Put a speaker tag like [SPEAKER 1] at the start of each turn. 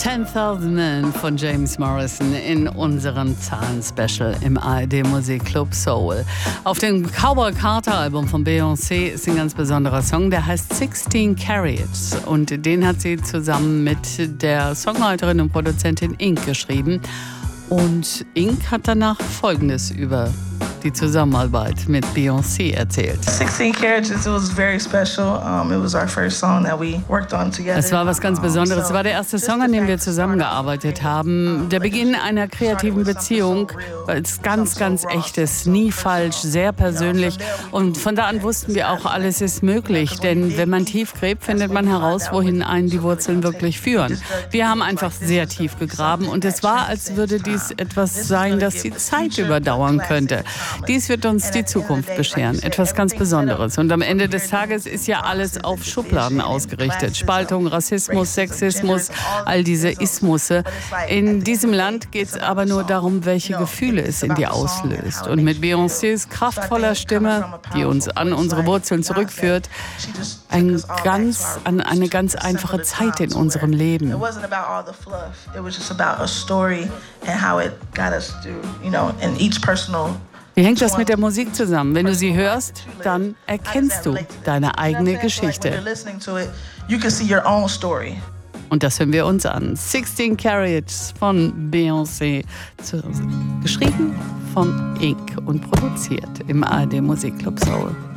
[SPEAKER 1] 10,000 Men von James Morrison in unserem Zahlen-Special im ARD Musikclub Soul. Auf dem Cowboy Carter Album von Beyoncé ist ein ganz besonderer Song, der heißt 16 Carats. Und den hat sie zusammen mit der Songwriterin und Produzentin Ink geschrieben. Und Ink hat danach Folgendes über die Zusammenarbeit mit Beyoncé erzählt.
[SPEAKER 2] 16 Carats, it was very special. It was our first song that we worked on together.
[SPEAKER 1] Es war was ganz Besonderes. Es war der erste Song, an dem wir zusammengearbeitet haben. Der Beginn einer kreativen Beziehung, weil es ganz, ganz echt ist. Nie falsch, sehr persönlich. Und von da an wussten wir auch, alles ist möglich. Denn wenn man tief gräbt, findet man heraus, wohin einen die Wurzeln wirklich führen. Wir haben einfach sehr tief gegraben. Und es war, als würde dies etwas sein, das die Zeit überdauern könnte. Dies wird uns die Zukunft bescheren. Etwas ganz Besonderes. Und am Ende des Tages ist ja alles auf Schubladen ausgerichtet. Spaltung, Rassismus, Sexismus, all diese Ismusse. In diesem Land geht es aber nur darum, welche Gefühle es in dir auslöst. Und mit Beyoncés kraftvoller Stimme, die uns an unsere Wurzeln zurückführt, an eine ganz einfache Zeit in unserem Leben. Wie hängt das mit der Musik zusammen? Wenn du sie hörst, dann erkennst du deine eigene Geschichte. Und das hören wir uns an. 16 Carats von Beyoncé, geschrieben von Ink und produziert im ARD Musikclub Soul.